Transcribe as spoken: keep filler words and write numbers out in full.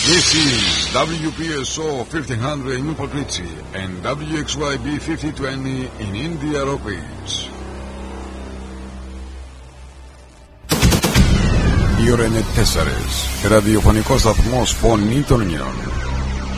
This is W P S O fifteen hundred in Newport Richie and W X Y B fifty twenty in India Rockies. Η ώρα είναι τέσσερις. Ραδιοφωνικός σταθμός Φωνή των Νέων.